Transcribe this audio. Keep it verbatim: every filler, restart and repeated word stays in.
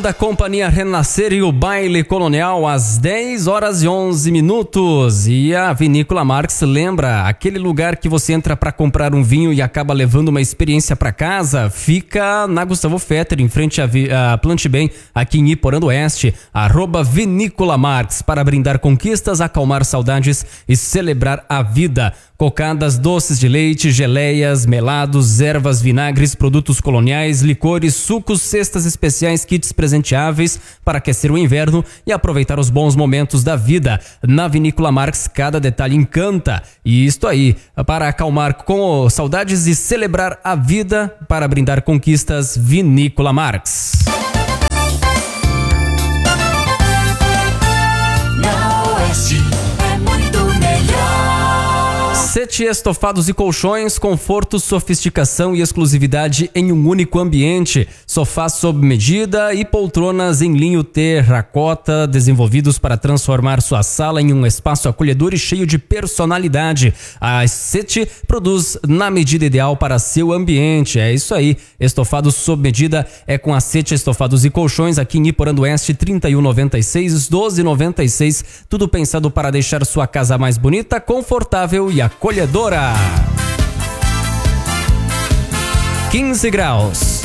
Banda Companhia Renascer e o Baile Colonial às dez horas e onze minutos. E a Vinícola Marx lembra, aquele lugar que você entra para comprar um vinho e acaba levando uma experiência para casa, fica na Gustavo Fetter, em frente a, a Plante Bem, aqui em Iporã do Oeste. Arroba Vinícola Marx, para brindar conquistas, acalmar saudades e celebrar a vida. Cocadas, doces de leite, geleias, melados, ervas, vinagres, produtos coloniais, licores, sucos, cestas especiais, kits presenteáveis para aquecer o inverno e aproveitar os bons momentos da vida. Na Vinícola Marx, cada detalhe encanta. E isto aí, para acalmar com saudades e celebrar a vida, para brindar conquistas, Vinícola Marx. Sete estofados e colchões, conforto, sofisticação e exclusividade em um único ambiente. Sofás sob medida e poltronas em linho terracota, desenvolvidos para transformar sua sala em um espaço acolhedor e cheio de personalidade. A Sete produz na medida ideal para seu ambiente. É isso aí, estofados sob medida é com a Sete Estofados e Colchões, aqui em Iporã do Oeste, trinta e um noventa e seis, doze noventa e seis. Tudo pensado para deixar sua casa mais bonita, confortável e acolhedora. quinze graus.